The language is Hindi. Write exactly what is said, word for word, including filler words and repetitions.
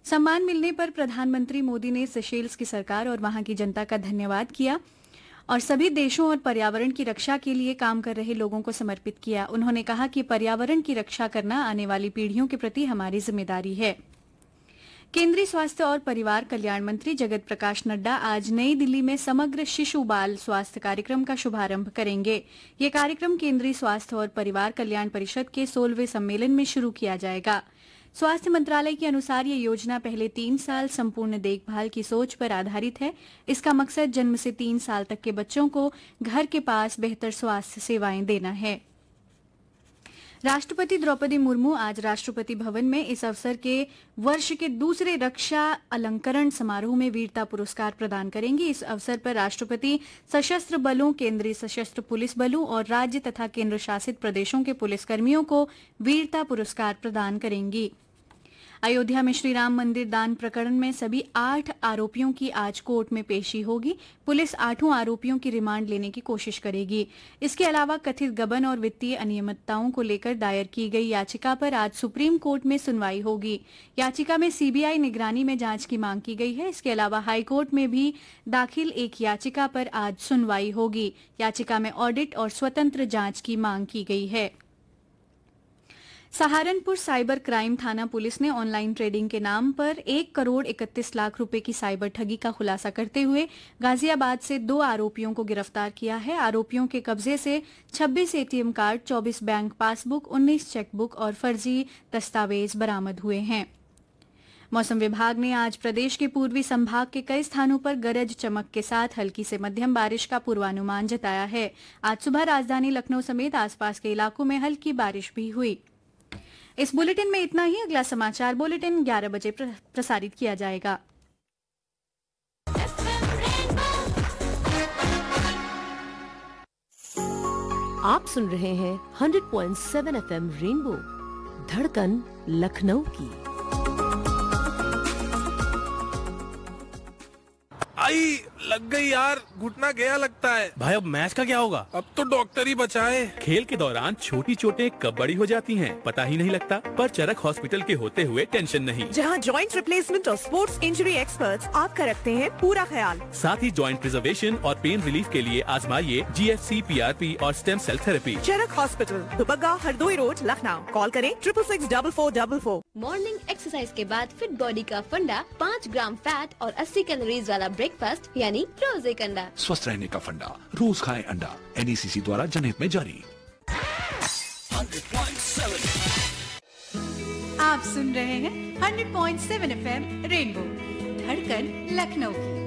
सम्मान मिलने पर प्रधानमंत्री मोदी ने सेशेल्स की सरकार और वहां की जनता का धन्यवाद किया और सभी देशों और पर्यावरण की रक्षा के लिए काम कर रहे लोगों को समर्पित किया। उन्होंने कहा कि पर्यावरण की रक्षा करना आने वाली पीढ़ियों के प्रति हमारी जिम्मेदारी है। केंद्रीय स्वास्थ्य और परिवार कल्याण मंत्री जगत प्रकाश नड्डा आज नई दिल्ली में समग्र शिशु बाल स्वास्थ्य कार्यक्रम का शुभारंभ करेंगे। ये कार्यक्रम केंद्रीय स्वास्थ्य और परिवार कल्याण परिषद के सोलहवें सम्मेलन में शुरू किया जाएगा। स्वास्थ्य मंत्रालय के अनुसार ये योजना पहले तीन साल संपूर्ण देखभाल की सोच पर आधारित है। इसका मकसद जन्म से तीन साल तक के बच्चों को घर के पास बेहतर स्वास्थ्य सेवाएं देना है। राष्ट्रपति द्रौपदी मुर्मू आज राष्ट्रपति भवन में इस अवसर के वर्ष के दूसरे रक्षा अलंकरण समारोह में वीरता पुरस्कार प्रदान करेंगी। इस अवसर पर राष्ट्रपति सशस्त्र बलों, केंद्रीय सशस्त्र पुलिस बलों और राज्य तथा केंद्र शासित प्रदेशों के पुलिसकर्मियों को वीरता पुरस्कार प्रदान करेंगी। अयोध्या में श्री राम मंदिर दान प्रकरण में सभी आठ आरोपियों की आज कोर्ट में पेशी होगी। पुलिस आठों आरोपियों की रिमांड लेने की कोशिश करेगी। इसके अलावा कथित गबन और वित्तीय अनियमितताओं को लेकर दायर की गई याचिका पर आज सुप्रीम कोर्ट में सुनवाई होगी। याचिका में सीबीआई निगरानी में जांच की मांग की गई है। इसके अलावा हाईकोर्ट में भी दाखिल एक याचिका पर आज सुनवाई होगी। याचिका में ऑडिट और स्वतंत्र जांच की मांग की गई है। सहारनपुर साइबर क्राइम थाना पुलिस ने ऑनलाइन ट्रेडिंग के नाम पर एक करोड़ इकतीस लाख रुपए की साइबर ठगी का खुलासा करते हुए गाजियाबाद से दो आरोपियों को गिरफ्तार किया है। आरोपियों के कब्जे से छब्बीस एटीएम कार्ड, चौबीस बैंक पासबुक, उन्नीस चेकबुक और फर्जी दस्तावेज बरामद हुए हैं। मौसम विभाग ने आज प्रदेश के पूर्वी संभाग के कई स्थानों पर गरज चमक के साथ हल्की से मध्यम बारिश का पूर्वानुमान जताया है। आज सुबह राजधानी लखनऊ समेत आसपास के इलाकों में हल्की बारिश भी हुई। इस बुलेटिन में इतना ही। अगला समाचार बुलेटिन ग्यारह बजे प्रसारित किया जाएगा। आप सुन रहे हैं सौ पॉइंट सात एफएम रेनबो, धड़कन लखनऊ की। आई लग गई यार, घुटना गया लगता है। भाई अब मैच का क्या होगा? अब तो डॉक्टर ही बचाए। खेल के दौरान छोटी चोटें कब बड़ी हो जाती हैं पता ही नहीं लगता, पर चरक हॉस्पिटल के होते हुए टेंशन नहीं। जहां जॉइंट रिप्लेसमेंट और स्पोर्ट्स इंजरी एक्सपर्ट्स आपका रखते हैं पूरा ख्याल। साथ ही जॉइंट प्रिजर्वेशन और पेन रिलीफ के लिए आजमाइए जीएफसी, पीआरपी और स्टेम सेल थेरेपी। चरक hospital, Dubagga, Hardoi road, Lucknow. Call करें triple six double four double four. Morning exercise के बाद फिट बॉडी का फंडा, पाँच ग्राम फैट और अस्सी कैलोरीज वाला ब्रेकफास्ट यानी रोज एक अंडा। स्वस्थ रहने का फंडा, रोज खाएं अंडा। एनईसीसी द्वारा जनहित में जारी। आप सुन रहे हैं hundred point seven FM rainbow, धड़कन लखनऊ की।